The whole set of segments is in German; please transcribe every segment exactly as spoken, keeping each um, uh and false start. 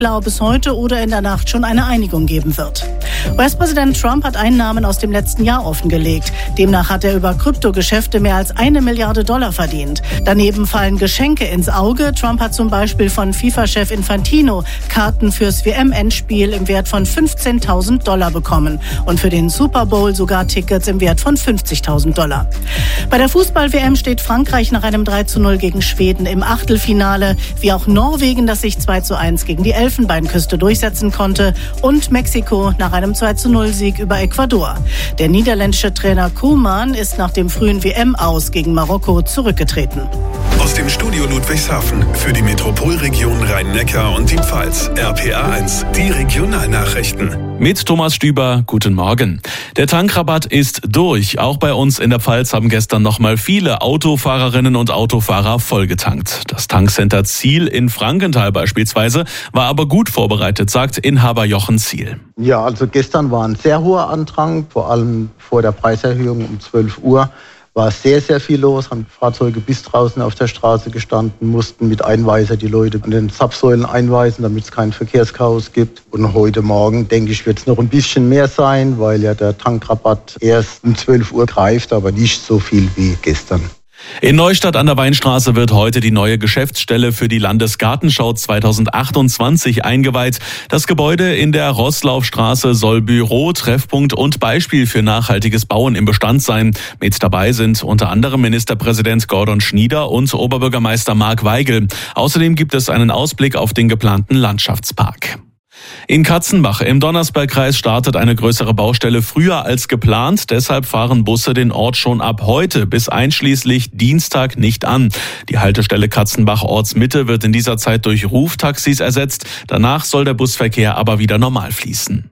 ob es heute oder in der Nacht schon eine Einigung geben wird. U S-Präsident Trump hat Einnahmen aus dem letzten Jahr offengelegt. Demnach hat er über Kryptogeschäfte mehr als eine Milliarde Dollar verdient. Daneben fallen Geschenke ins Auge. Trump hat zum Beispiel von FIFA-Chef Infantino Karten fürs W M-Endspiel im Wert von fünfzehntausend Dollar bekommen und für den Super Bowl sogar Tickets im Wert von fünfzigtausend Dollar. Bei der Fußball-W M steht Frankreich nach einem drei zu null gegen Schweden im Achtelfinale, wie auch Norwegen, das sich zwei zu eins gegen die Elfenbeinküste durchsetzen konnte, und Mexiko nach einem zwei zu null Sieg über Ecuador. Der niederländische Trainer Koeman ist nach dem frühen W M-Aus gegen Marokko zurückgetreten. Aus dem Studio Ludwigshafen für die Metropolregion Rhein-Neckar und die Pfalz. R P A eins, die Regionalnachrichten. Mit Thomas Stüber, guten Morgen. Der Tankrabatt ist durch. Auch bei uns in der Pfalz haben gestern nochmal viele Autofahrerinnen und Autofahrer vollgetankt. Das Tankcenter Ziel in Frankenthal beispielsweise war aber gut vorbereitet, sagt Inhaber Jochen Ziel. Ja, also gestern war ein sehr hoher Andrang, vor allem vor der Preiserhöhung um zwölf Uhr. War sehr, sehr viel los, haben Fahrzeuge bis draußen auf der Straße gestanden, mussten mit Einweiser die Leute an den Zapfsäulen einweisen, damit es kein Verkehrschaos gibt. Und heute Morgen, denke ich, wird es noch ein bisschen mehr sein, weil ja der Tankrabatt erst um zwölf Uhr greift, aber nicht so viel wie gestern. In Neustadt an der Weinstraße wird heute die neue Geschäftsstelle für die Landesgartenschau zweitausendachtundzwanzig eingeweiht. Das Gebäude in der Rosslaufstraße soll Büro, Treffpunkt und Beispiel für nachhaltiges Bauen im Bestand sein. Mit dabei sind unter anderem Ministerpräsident Gordon Schnieder und Oberbürgermeister Marc Weigel. Außerdem gibt es einen Ausblick auf den geplanten Landschaftspark. In Katzenbach im Donnersbergkreis startet eine größere Baustelle früher als geplant. Deshalb fahren Busse den Ort schon ab heute bis einschließlich Dienstag nicht an. Die Haltestelle Katzenbach Ortsmitte wird in dieser Zeit durch Ruftaxis ersetzt. Danach soll der Busverkehr aber wieder normal fließen.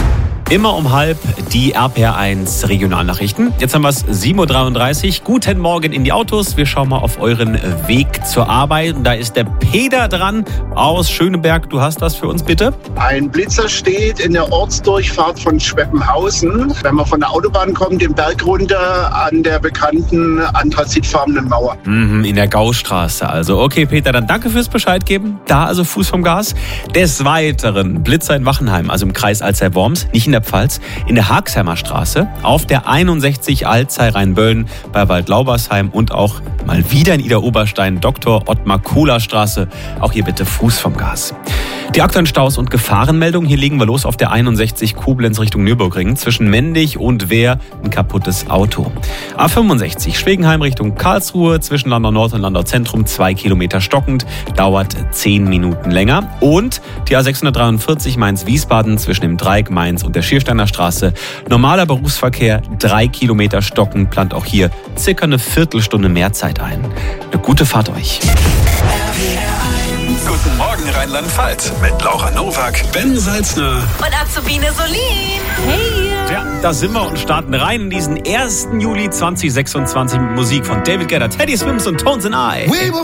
Immer um halb die R P R eins Regionalnachrichten. Jetzt haben wir es sieben Uhr dreiunddreißig. Guten Morgen in die Autos. Wir schauen mal auf euren Weg zur Arbeit. Und da ist der Peter dran aus Schöneberg. Du hast das für uns, bitte? Ein Blitzer steht in der Ortsdurchfahrt von Schweppenhausen. Wenn man von der Autobahn kommt, den Berg runter an der bekannten anthrazitfarbenen Mauer. Mhm, in der Gaustraße also. Okay, Peter, dann danke fürs Bescheid geben. Da also Fuß vom Gas. Des Weiteren Blitzer in Wachenheim, also im Kreis Alzey-Worms, nicht in der Pfalz, in der Haagheimer Straße, auf der einundsechzig Alzey-Rheinböllen bei Waldlaubersheim und auch mal wieder in Ida-Oberstein, Doktor Ottmar Kohler Straße. Auch hier bitte Fuß vom Gas. Die aktuellen Staus und Gefahrenmeldungen. Hier legen wir los auf der einundsechzig Koblenz Richtung Nürburgring. Zwischen Mendig und Wehr ein kaputtes Auto. A fünfundsechzig Schwegenheim Richtung Karlsruhe. Zwischen Landau Nord und Landau Zentrum zwei Kilometer stockend. Dauert zehn Minuten länger. Und die A sechshundertdreiundvierzig Mainz-Wiesbaden zwischen dem Dreieck Mainz und der Schiersteiner Straße. Normaler Berufsverkehr, drei Kilometer stockend. Plant auch hier circa eine Viertelstunde mehr Zeit ein. Eine gute Fahrt euch. Guten Morgen Rheinland-Pfalz mit Laura Nowak, Ben Salzner und Azubine Solin. Hey! Ja, da sind wir und starten rein in diesen ersten Juli zweitausendsechsundzwanzig mit Musik von David Guetta, Teddy Swims und Tones and I.